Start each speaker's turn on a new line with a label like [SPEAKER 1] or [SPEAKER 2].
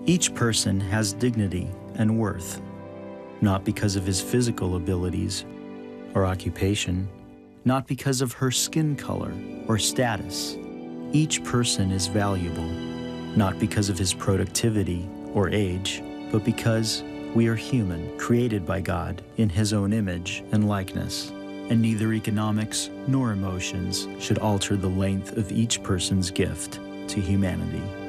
[SPEAKER 1] Each person has dignity and worth, not because of his physical abilities or occupation, not because of her skin color or status. Each person is valuable, not because of his productivity or age, but because we are human, created by God in His own image and likeness. And neither economics nor emotions should alter the length of each person's gift to humanity.